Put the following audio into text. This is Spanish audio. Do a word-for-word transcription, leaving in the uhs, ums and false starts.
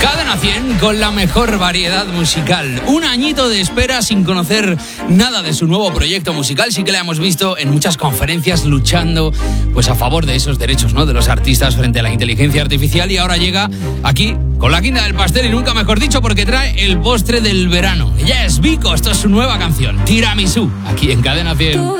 Cadena cien con la mejor variedad musical. Un añito de espera sin conocer nada de su nuevo proyecto musical. Sí que la hemos visto en muchas conferencias luchando pues a favor de esos derechos, ¿no?, de los artistas frente a la inteligencia artificial, y ahora llega aquí con la guinda del pastel, y nunca mejor dicho, porque trae el postre del verano. Ella es Vico, esto es su nueva canción, Tiramisú, aquí en Cadena cien.